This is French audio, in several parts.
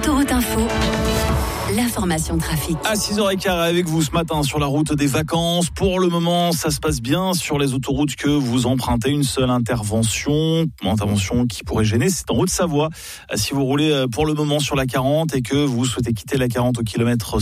Autoroute Info, l'information trafic. À 6h15 avec vous ce matin sur la route des vacances. Pour le moment, ça se passe bien sur les autoroutes que vous empruntez. Une seule intervention qui pourrait gêner, c'est en Haute-Savoie. Si vous roulez pour le moment sur la 40 et que vous souhaitez quitter la 40 au kilomètre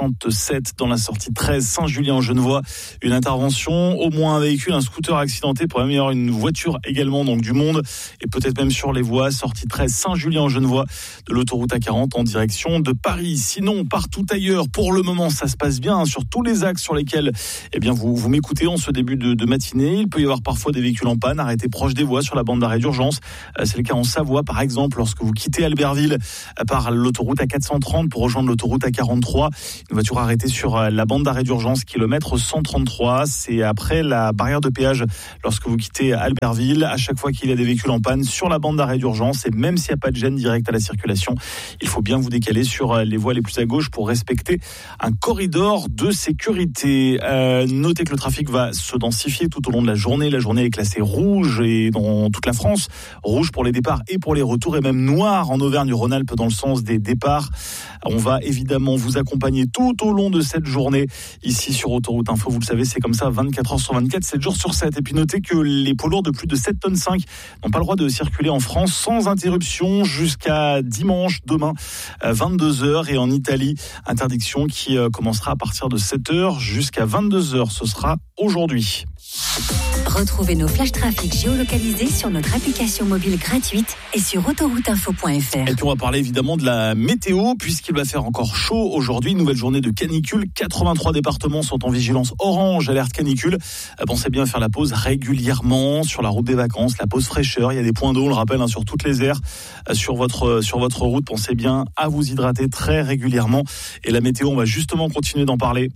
67 dans la sortie 13 Saint-Julien-en-Genevois, une intervention, au moins un véhicule, un scooter accidenté, pour même y avoir une voiture également, donc du monde, et peut-être même sur les voies, sortie 13 Saint-Julien-en-Genevois de l'autoroute A40 en direction de Paris. Sinon, partout ailleurs, pour le moment, ça se passe bien sur tous les axes sur lesquels vous m'écoutez en ce début de matinée. Il peut y avoir parfois des véhicules en panne arrêtés proches des voies sur la bande d'arrêt d'urgence. C'est le cas en Savoie, par exemple, lorsque vous quittez Albertville par l'autoroute A430 pour rejoindre l'autoroute A43. Une voiture arrêtée sur la bande d'arrêt d'urgence, kilomètre 133. C'est après la barrière de péage lorsque vous quittez Albertville. À chaque fois qu'il y a des véhicules en panne sur la bande d'arrêt d'urgence, et même s'il n'y a pas de gêne directe à la circulation, il faut bien vous décaler sur les voies les plus à gauche pour respecter un corridor de sécurité. Notez que le trafic va se densifier tout au long de la journée. La journée est classée rouge et dans toute la France, rouge pour les départs et pour les retours, et même noir en Auvergne-Rhône-Alpes dans le sens des départs. On va évidemment vous accompagner tout au long de cette journée ici sur Autoroute Info. Vous le savez, c'est comme ça 24 heures sur 24, 7 jours sur 7. Et puis notez que les poids lourds de plus de 7,5 tonnes n'ont pas le droit de circuler en France sans interruption jusqu'à dimanche, demain, 22h. Et en Italie, interdiction qui commencera à partir de 7h jusqu'à 22h. Ce sera aujourd'hui. Retrouvez nos flashs trafic géolocalisés sur notre application mobile gratuite et sur autorouteinfo.fr. Et puis on va parler évidemment de la météo puisqu'il va faire encore chaud aujourd'hui. Nouvelle journée de canicule. 83 départements sont en vigilance orange, alerte canicule. Pensez bien à faire la pause régulièrement sur la route des vacances, la pause fraîcheur. Il y a des points d'eau, on le rappelle, sur toutes les aires sur votre route. Pensez bien à vous hydrater très régulièrement. Et la météo, on va justement continuer d'en parler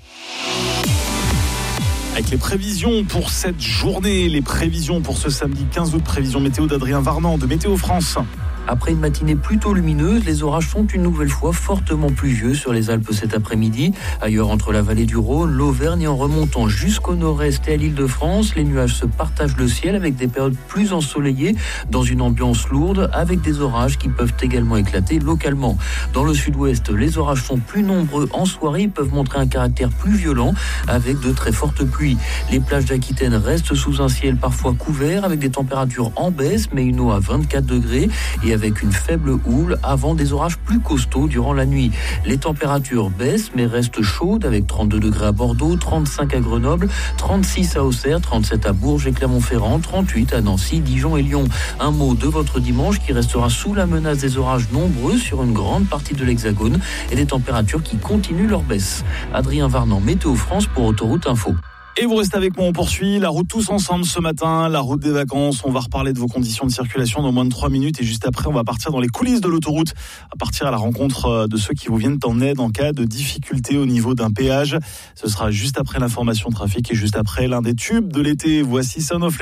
avec les prévisions pour cette journée, les prévisions pour ce samedi 15 août, prévision météo d'Adrien Varnand de Météo France. Après une matinée plutôt lumineuse, les orages sont une nouvelle fois fortement pluvieux sur les Alpes cet après-midi. Ailleurs, entre la vallée du Rhône, l'Auvergne et en remontant jusqu'au nord-est et à l'Île-de-France, les nuages se partagent le ciel avec des périodes plus ensoleillées dans une ambiance lourde avec des orages qui peuvent également éclater localement. Dans le sud-ouest, les orages sont plus nombreux en soirée, ils peuvent montrer un caractère plus violent avec de très fortes pluies. Les plages d'Aquitaine restent sous un ciel parfois couvert avec des températures en baisse, mais une eau à 24 degrés et avec une faible houle avant des orages plus costauds durant la nuit. Les températures baissent mais restent chaudes avec 32 degrés à Bordeaux, 35 à Grenoble, 36 à Auxerre, 37 à Bourges et Clermont-Ferrand, 38 à Nancy, Dijon et Lyon. Un mot de votre dimanche qui restera sous la menace des orages nombreux sur une grande partie de l'Hexagone et des températures qui continuent leur baisse. Adrien Varnand, Météo France pour Autoroute Info. Et vous restez avec moi, on poursuit la route tous ensemble ce matin, la route des vacances. On va reparler de vos conditions de circulation dans moins de 3 minutes et juste après on va partir dans les coulisses de l'autoroute, à partir à la rencontre de ceux qui vous viennent en aide en cas de difficulté au niveau d'un péage. Ce sera juste après l'information trafic et juste après l'un des tubes de l'été. Voici Son of